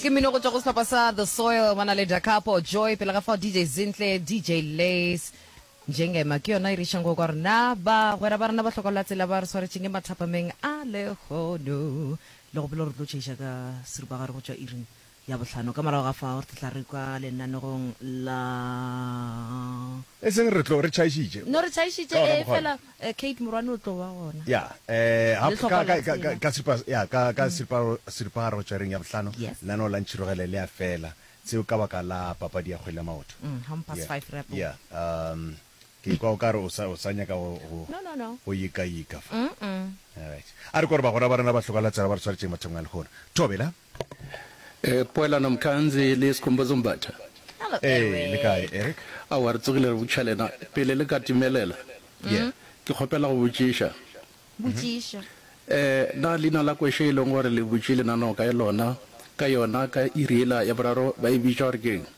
ke mino go tswa go sa The Soil mana le Dakapo Joy pela ga fa DJ Zintle DJ Lace njengema ke yona irisha ngo kwa rena ba gwera ba rena ba hlokola tsela ba re sware tshenge mathapameng a le gono le go belo re tlo tshega ka serupa ga re go tswa iring ya botlhano ka mara ga fa re tla re kwa le nanegong la seng re tlo re chaishije no re chaishije e fela Kate Murano tlo wa gona ya ka sirpa ro tshwareng ya botlhano lano la ntshirogele le a fela tseo ka baka la papadi ya kgwele maoto Hampas 5 rap ya ke kwa o kare o sanya ka no o yika alright a re gore ba gona ba rena ba hlokala tsara ba re tshwaretse mathong a le gona thobela Poela nomkhanzi lesikhumbuzo mbatha le kae Eric a wa re tsogile re butšhalena pele le ka timelela ke kgopela go botšiša na lena la kwešhe e leng gore le botšile nano ka lona ka yona ka iriela ya boraro ba e bitša gore keng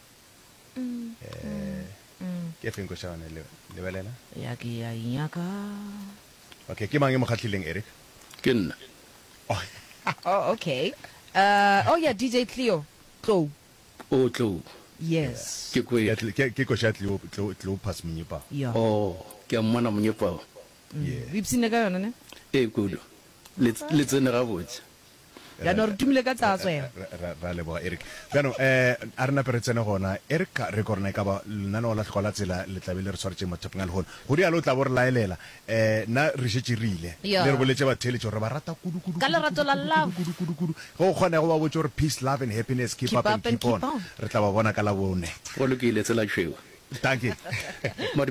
ke feng go shana le belela ya ke ya inyaka okay ke mang e mo khatlileng Eric ke nna oh okay oh yeah DJ Cleo Tlo Tlo yes ke ko shatli Tlo pass minyepa ke mmona monyepa bipsine ka yona ne kudu le tsene ga botse ya no re tumile ka tsatswe ra le bo Eric bano a rena peretsene gona Eric re korna ka ba nna no la tlhola tsela le tlabele re soretse mathapeng a le gona go di a lo tla bo re laelela na re shetirile le re boletse ba thele re ba rata kudu ka le rato la love kudu go kgona go ba botse re peace love and happiness keep up and keep on re tla ba bona ka la bone go lokile tsela tshweu thank you